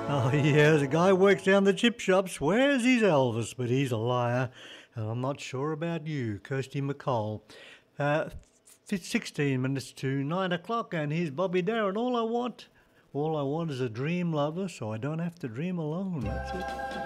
Oh, yeah, the guy works down the chip shop, swears he's Elvis, but he's a liar. And I'm not sure about you, Kirsty McCall. Uh, 16 minutes to 9 o'clock, and here's Bobby Darren. All I want is a dream lover, so I don't have to dream alone. That's it.